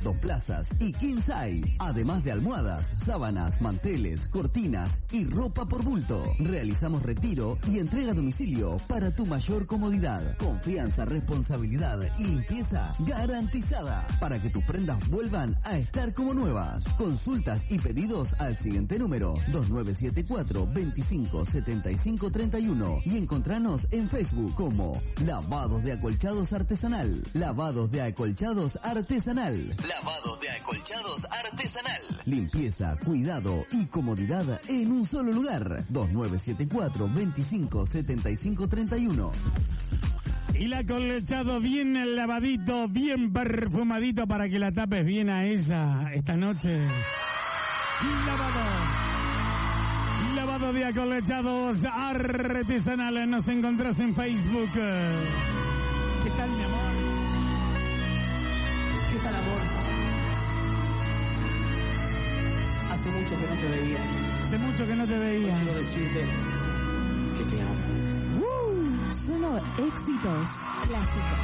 2 plazas y king size. Además de almohadas, sábanas, manteles, cortinas y ropa por bulto. Realizamos retiro y entrega a domicilio para tu mayor comodidad. Confianza, responsabilidad y limpieza garantizada para que tus prendas vuelvan a estar como nuevas. Consultas y pedidos al siguiente número: 2974 25 75 31 y encontranos en Facebook como Lavados de Acolchados Artesanal. Lavados de Acolchados Artesanal. Lavados de Acolchados Artesanal. Limpieza, cuidado y comodidad en un solo lugar. 2974 25 75 31. Y el acolchado bien lavadito, bien perfumadito para que la tapes bien a ella esta noche. Lavado de acolchados artesanales. Nos encontrás en Facebook. ¿Qué tal, mi amor? ¿Qué tal, amor? Hace mucho que no te veía. Hace mucho que no te veía. Quiero decirte que te amo. Solo éxitos clásicos.